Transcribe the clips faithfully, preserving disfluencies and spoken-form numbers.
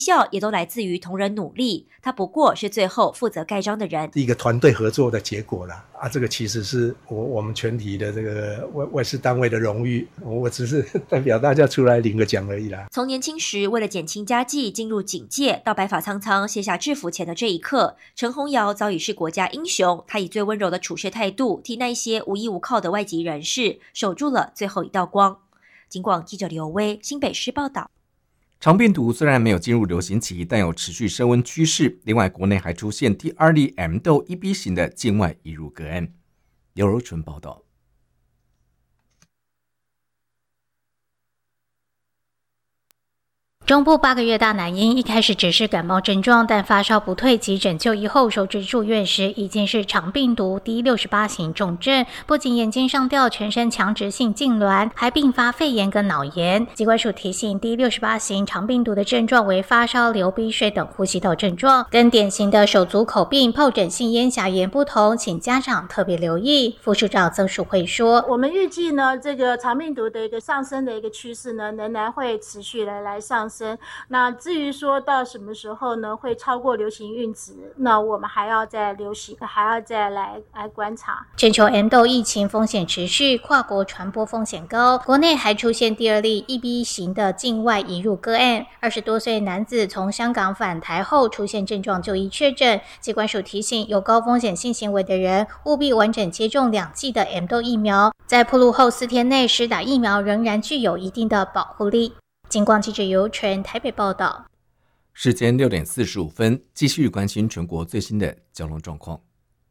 效也都来自于同仁努力，他不过是最后负责盖章的人。 一个团队合作的结果啦，啊，这个其实是我我们全体的这个外外事单位的荣誉，我只是代表大家出来领个奖而已啦。 从年轻时为了减轻家计进入警界，到白发苍苍卸下制服前的这一刻，陈宏尧早已是国家英雄。他以最温柔的处事态度，替那些无依无靠的外籍人士守住了最后一道光。警广记者刘威新北市报道。 长病毒虽然没有进入流行期，但有持续升温趋势。另外，国内还出现第二例 M 豆 E B 型的境外移入个案。刘柔纯报道。 中部八个月大男婴一开始只是感冒症状，但发烧不退，急诊就医后收治住院时，已经是肠病毒 D 六十八 型重症，不仅眼睛上吊，全身强直性痉挛，还并发肺炎跟脑炎。疾管署提醒 ，D 六十八 型肠病毒的症状为发烧、流鼻水等呼吸道症状，跟典型的手足口病、疱疹性咽峡炎不同，请家长特别留意。副署长曾淑慧说：“ 我们预计呢，这个肠病毒的一个上升的一个趋势呢，仍然会持续的来上升。那至于说到什么时候呢，会超过流行阈值，那我们还要再流行，还要再来来观察。 全球 M 豆疫情风险持续，跨国传播风险高，国内还出现第二例 E B 型的境外移入个案，二十多岁男子从香港返台后出现症状就医确诊。疾管署提醒，有高风险性行为的人务必完整接种两剂的 M 豆疫苗，在暴露后四天内施打疫苗仍然具有一定的保护力。警广记者尤纯台北报道。 时间六点四十五分，继续关心全国最新的交通状况。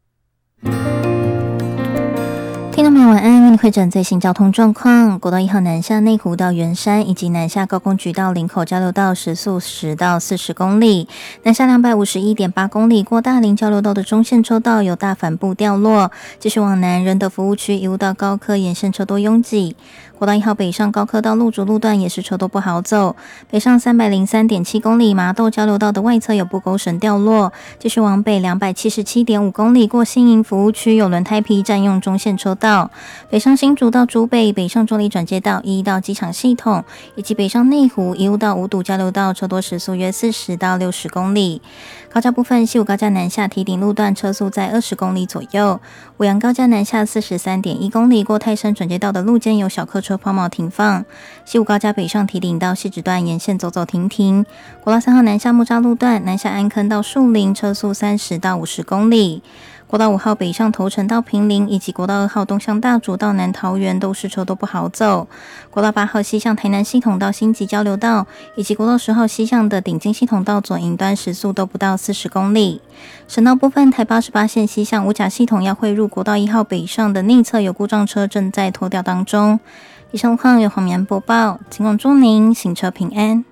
听众朋友晚安，为您汇整最新交通状况。国道一号南下内湖到圆山，以及南下高工局到林口交流道时速十到四十公里，南下两百五十一点八公里，过大林交流道的中线车道有大帆布掉落，继续往南仁德服务区一路到高科沿线车多拥挤。国道一号北上高科到路竹路段也是车多不好走，北上三百零三点七公里，麻豆交流道的外侧有布钩绳掉落，继续往北两百七十七点五公里，过新营服务区有轮胎皮占用中线车道，北上新竹到竹北，北上中立转接道一到机场系统，以及北上内湖一路到五堵交流道车多时速约四十到六十公里。高架部分，西武高架南下堤顶路段车速在二十公里左右，五杨高架南下四十三点一公里，过泰山转接道的路肩有小客车抛锚停放。西武高架北上堤顶到汐止段沿线走走停停。国道三号南下木栅路段南下安坑到树林，车速三十到五十公里。国道五号北上头城到坪林，以及国道二号东向大竹到南桃园都是车都不好走。国道八号西向台南系统到新集交流道，以及国道十号西向的顶金系统到左营端时速都不到四十公里。省道部分，台八十八线西向五甲系统要汇入国道一号北上的内侧有故障车正在拖吊当中。以上路况由黄绵播报，请望祝您行车平安。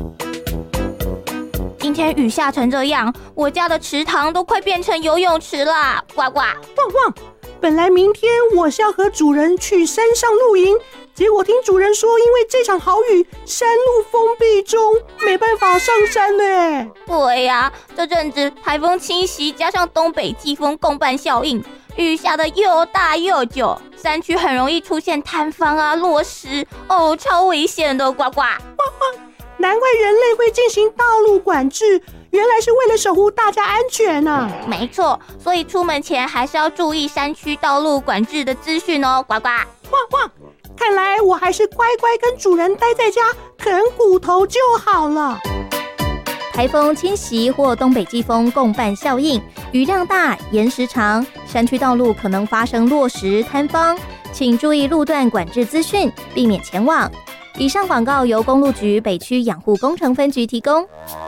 今天雨下成这样，我家的池塘都快变成游泳池啦！呱呱！ 旺旺，本来明天我是要和主人去山上露营，结果听主人说，因为这场好雨，山路封闭中，没办法上山呢。 对呀、啊，这阵子台风侵袭，加上东北季风共伴效应，雨下的又大又久，山区很容易出现坍方啊、落石，哦，超危险的！呱呱！ 旺旺。难怪人类会进行道路管制，原来是为了守护大家安全啊！ 没错，所以出门前还是要注意山区道路管制的资讯哦，呱呱！ 旺旺，看来我还是乖乖跟主人待在家啃骨头就好了。 台风侵袭或东北季风共伴效应，雨量大、延时长，山区道路可能发生落石、坍方，请注意路段管制资讯，避免前往。以上广告由公路局北区养护工程分局提供。